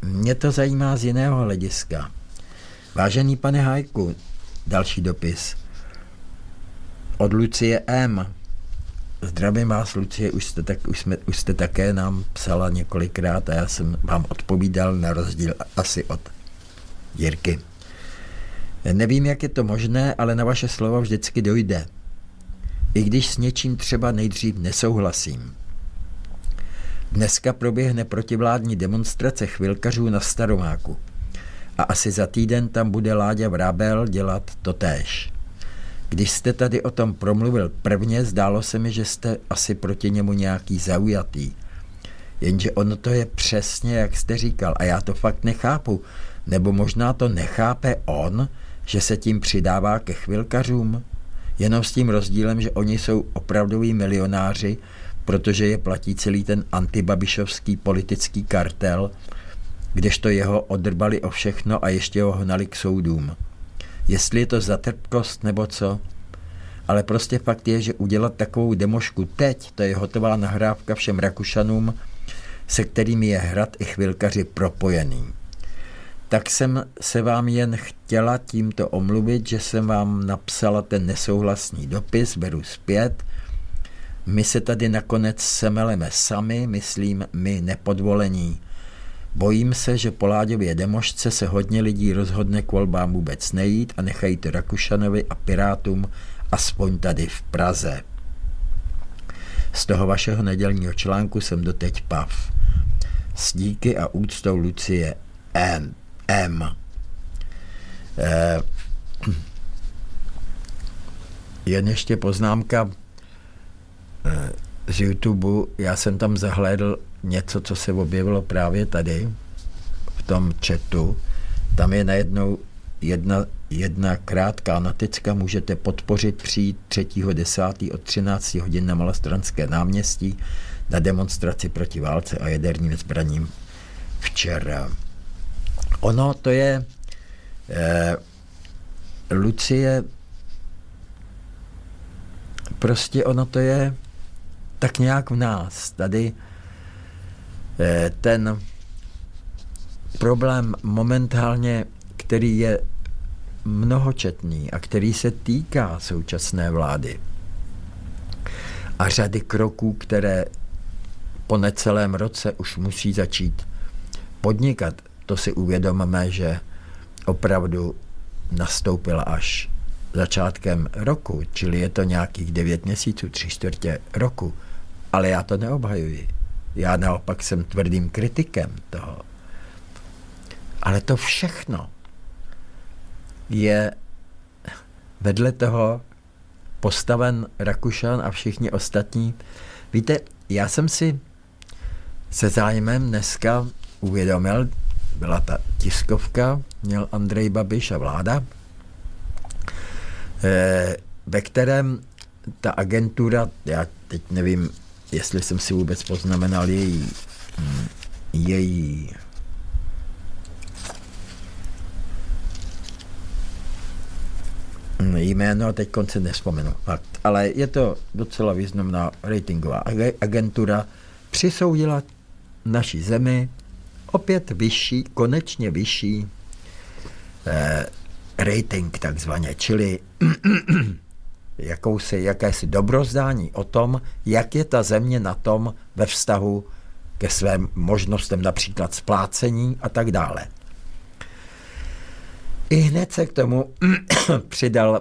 Mě to zajímá z jiného hlediska. Vážený pane Hájku, další dopis. Od Lucie M. Zdravím vás, Lucie, už jste také nám psala několikrát a já jsem vám odpovídal na rozdíl asi od Jirky. Nevím, jak je to možné, ale na vaše slova vždycky dojde. I když s něčím třeba nejdřív nesouhlasím. Dneska proběhne protivládní demonstrace chvilkařů na Staromáku. A asi za týden tam bude Láďa Vrábel dělat totéž. Když jste tady o tom promluvil prvně, zdálo se mi, že jste asi proti němu nějaký zaujatý. Jenže ono to je přesně, jak jste říkal, a já to fakt nechápu. Nebo možná to nechápe on, že se tím přidává ke chvilkařům? Jenom s tím rozdílem, že oni jsou opravdoví milionáři, protože je platí celý ten antibabišovský politický kartel, kdežto jeho odrbali o všechno a ještě ho hnali k soudům. Jestli je to zatrpkost nebo co, ale prostě fakt je, že udělat takovou demošku teď, to je hotová nahrávka všem Rakušanům, se kterými je Hrad i chvilkaři propojený. Tak jsem se vám jen chtěla tímto omluvit, že jsem vám napsala ten nesouhlasný dopis, beru zpět. My se tady nakonec semeleme sami, myslím my nepodvolení. Bojím se, že po Láďově demošce se hodně lidí rozhodne k volbám vůbec nejít a nechají to Rakušanovi a Pirátům aspoň tady v Praze. Z toho vašeho nedělního článku jsem doteď pav. S díky a úctou Lucie M. Jen ještě poznámka z YouTube. Já jsem tam zahlédl něco, co se objevilo právě tady v tom chatu. Tam je najednou jedna krátká noticka. Můžete podpořit přijít 3.10. od 13 hodin na Malostranské náměstí na demonstraci proti válce a jaderným zbraním včera. Ono to je Lucie, prostě ono to je tak nějak v nás. Tady ten problém momentálně, který je mnohočetný a který se týká současné vlády a řady kroků, které po necelém roce už musí začít podnikat, to si uvědomíme, že opravdu nastoupila až začátkem roku, čili je to nějakých 9 měsíců, 3/4 roku. Ale já to neobhajuji. Já naopak jsem tvrdým kritikem toho. Ale to všechno je vedle toho postaven Rakušan a všichni ostatní. Víte, já jsem si se zájmem dneska uvědomil, byla ta tiskovka, měl Andrej Babiš a vláda, ve kterém ta agentura, já teď nevím, jestli jsem si vůbec poznamenal její jméno, teď konce nespomenu, fakt. Ale je to docela významná ratingová agentura, přisoudila naší zemi opět vyšší, konečně vyšší rating takzvaně, čili jakési dobrozdání o tom, jak je ta země na tom ve vztahu ke svým možnostem například splácení a tak dále. I hned se k tomu přidal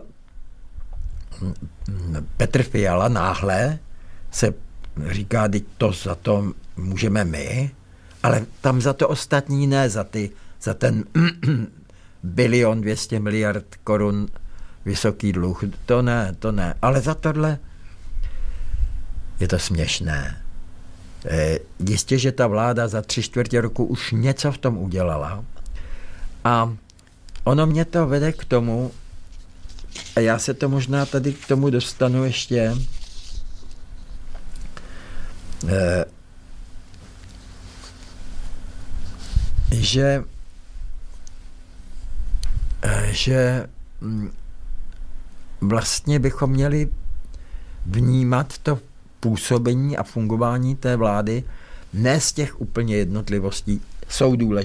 Petr Fiala, náhle se říká, teď to za to můžeme my, ale tam za to ostatní ne, za ten 1 200 miliard korun vysoký dluh, to ne, ale za tohle je to směšné. Jistě, že ta vláda za 3/4 roku už něco v tom udělala a ono mě to vede k tomu, a já se to možná tady k tomu dostanu ještě, že vlastně bychom měli vnímat to působení a fungování té vlády ne z těch úplně jednotlivostí, jsou důležité.